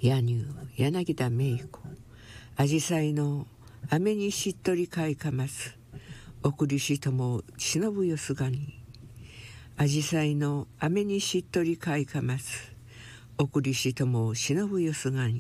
野入柳田芽衣子紫陽花の雨にしっとりかいかます送りしとも忍ぶよすがに紫陽花の雨にしっとりかいかます送りしとも忍ぶよすがに